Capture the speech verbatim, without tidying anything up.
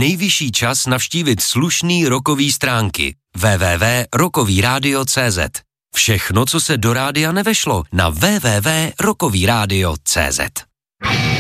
nejvyšší čas navštívit slušný rockový stránky w w w tečka rockový rádio tečka cé zet. Všechno, co se do rádia nevešlo, na w w w tečka rockový rádio tečka cé zet.